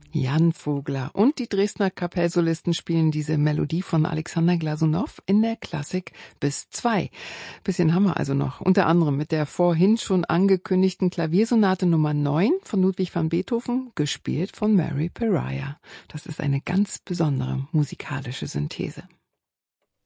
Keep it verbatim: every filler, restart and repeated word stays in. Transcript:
Jan Vogler und die Dresdner Kapellsolisten spielen diese Melodie von Alexander Glasunow in der Klassik bis zwei. Bisschen haben wir also noch, unter anderem mit der vorhin schon angekündigten Klaviersonate Nummer neun von Ludwig van Beethoven, gespielt von Mary Pariah. Das ist eine ganz besondere musikalische Synthese.